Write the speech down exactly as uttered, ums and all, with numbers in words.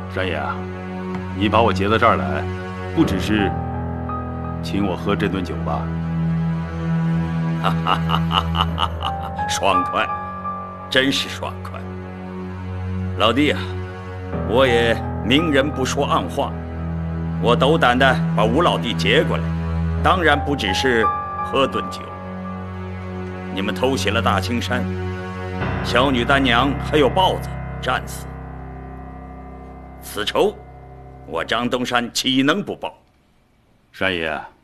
山爷啊，你把我劫到这儿来，不只是请我喝这顿酒吧？ 哈哈哈哈哈哈！爽快，真是爽快。老弟啊，我也明人不说暗话，我斗胆的把吴老弟劫过来，当然不只是喝顿酒。你们偷袭了大青山，小女丹娘还有豹子战死，此仇我张东山岂能不报？ 山爷，